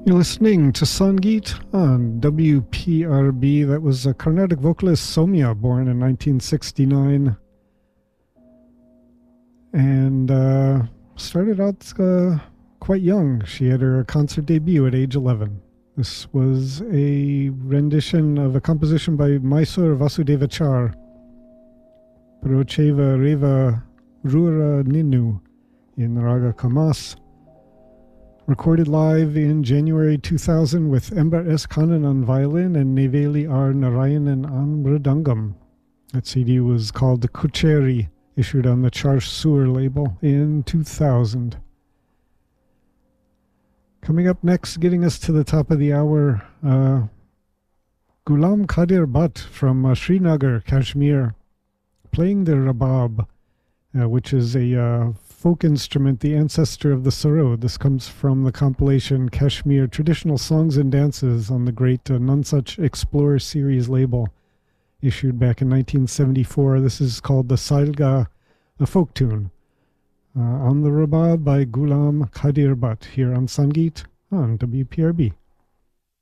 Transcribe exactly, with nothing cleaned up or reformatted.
You're listening to Sangeet on W P R B. That was a Carnatic vocalist Somya, born in nineteen sixty-nine. And uh, started out uh, quite young. She had her concert debut at age eleven. This was a rendition of a composition by Mysore Vasudevachar, Procheva Reva Rura Ninu, in Raga Kamas. Recorded live in January two thousand with Ember S. Khannan on violin and Neveli R. Narayanan on mridangam. That C D was called the Kucheri, issued on the Charsh Sur label in two thousand. Coming up next, getting us to the top of the hour, uh, Ghulam Qadir Bhatt from uh, Srinagar, Kashmir, playing the rabab, uh, which is a uh, folk instrument, the ancestor of the sarod. This comes from the compilation Kashmir Traditional Songs and Dances on the great uh, Nonsuch Explorer series label, issued back in nineteen seventy-four. This is called the Sailga, a folk tune, uh, on the rabab by Ghulam Qadir Bhatt, here on Sangeet on W P R B.